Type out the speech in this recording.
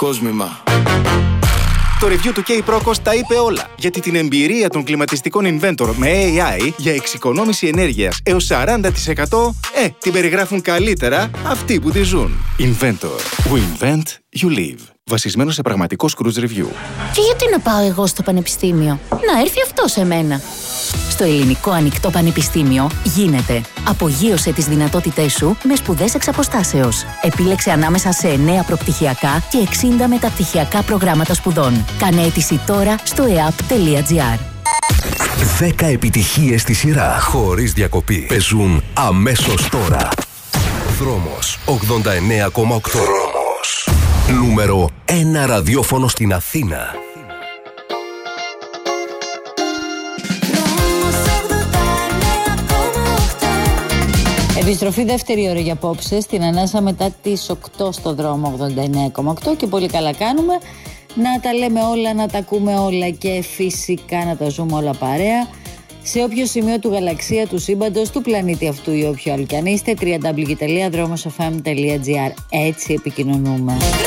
κόσμημα. Το review του K-Procos τα είπε όλα, γιατί την εμπειρία των κλιματιστικών Inventor με AI για εξοικονόμηση ενέργειας έως 40% την περιγράφουν καλύτερα αυτοί που τη ζουν. Inventor. We invent, you live. Βασισμένο σε πραγματικό cruise review. Και γιατί να πάω εγώ στο πανεπιστήμιο? Να έρθει αυτό σε μένα. Στο Ελληνικό Ανοιχτό Πανεπιστήμιο γίνεται. Απογείωσε τις δυνατότητές σου με σπουδές εξ αποστάσεως. Επίλεξε ανάμεσα σε 9 προπτυχιακά και 60 μεταπτυχιακά προγράμματα σπουδών. Κάνε αίτηση τώρα στο eap.gr. 10 επιτυχίες στη σειρά, χωρίς διακοπή. Παίζουν αμέσως τώρα. Δρόμος 89,8. Δρόμος. Νούμερο 1 ραδιόφωνο στην Αθήνα. Επιστροφή δεύτερη ώρα για απόψε, στην ανάσα μετά τις 8 στο δρόμο 89,8 και πολύ καλά κάνουμε να τα λέμε όλα, να τα ακούμε όλα και φυσικά να τα ζούμε όλα παρέα σε όποιο σημείο του γαλαξία, του σύμπαντος, του πλανήτη αυτού ή όποιο άλλο κι αν είστε. www.dromosfm.gr. Έτσι επικοινωνούμε.